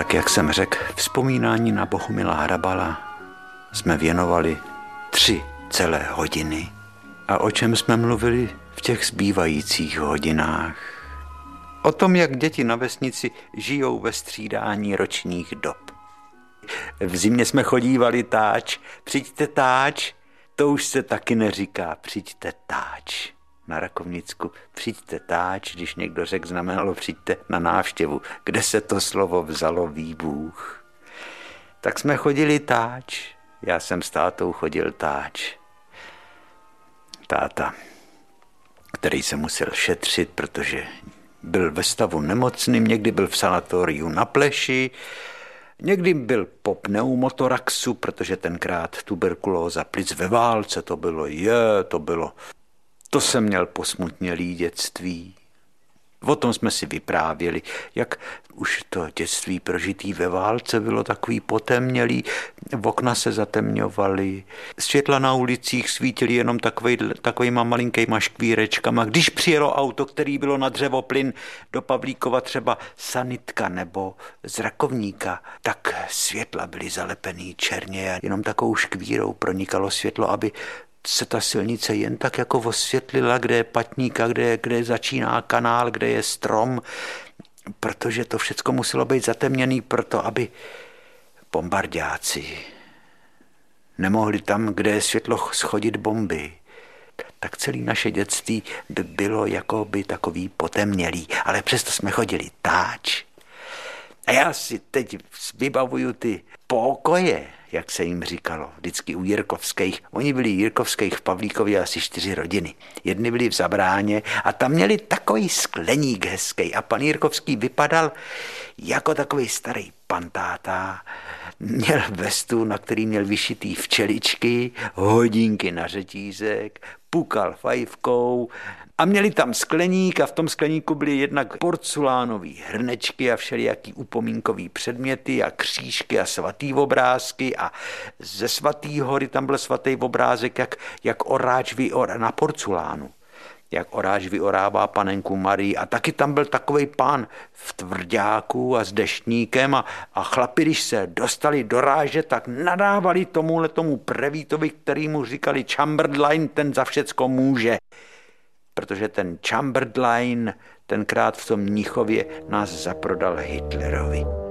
Tak jak jsem řekl, vzpomínání na Bohumila Hrabala jsme věnovali 3 celé hodiny. A o čem jsme mluvili v těch zbývajících hodinách? O tom, jak děti na vesnici žijou ve střídání ročních dob. V zimě jsme chodívali táč, přijďte táč, to už se taky neříká, přijďte táč. Na Rakovnicku přijďte táč, když někdo řekl, znamenalo přijďte na návštěvu, kde se to slovo vzalo, ví Bůh. Tak jsme chodili táč, já jsem s tátou chodil táč. Táta, který se musel šetřit, protože byl ve stavu nemocným, někdy byl v sanatoriu na Pleši, někdy byl po pneumotoraxu, protože tenkrát tuberkulóza plic ve válce, to jsem měl posmutnělý dětství. O tom jsme si vyprávěli, jak už to dětství prožitý ve válce bylo takový potemnělý, okna se zatemňovaly, světla na ulicích svítily jenom takovýma malinkýma škvírečkama. Když přijelo auto, který bylo na dřevoplyn do Pavlíkova, třeba sanitka nebo z Rakovníka, tak světla byly zalepený černě a jenom takovou škvírou pronikalo světlo, aby se ta silnice jen tak jako osvětlila, kde je patníka, kde začíná kanál, kde je strom, protože to všecko muselo být zatemněný proto, aby bombardáci nemohli tam, kde je světlo, schodit bomby. Tak celé naše dětství by bylo jako by takový potemnělý, ale přesto jsme chodili táč. A já si teď vybavuju ty pokoje, jak se jim říkalo, vždycky u Jirkovských. Oni byli Jirkovských v Pavlíkově asi 4 rodiny. Jedni byli v Zabráně a tam měli takový skleník hezký a pan Jirkovský vypadal jako takový starý pantáta. Měl vestu, na který měl vyšitý včeličky, hodinky na řetízek, pukal fajfkou a měli tam skleník a v tom skleníku byly jednak porcelánový hrnečky a všelijaký upomínkový předměty a křížky a svatý obrázky a ze Svatý hory tam byl svatý obrázek, jak oráč na porcelánu. Jak oráč vyorává panenku Marii a taky tam byl takovej pán v tvrďáku a s deštníkem a chlapi, když se dostali do ráže, tak nadávali tomu prevítovi, kterýmu říkali Chamberlain, ten za všecko může. Protože ten Chamberlain tenkrát v tom Mnichově nás zaprodal Hitlerovi.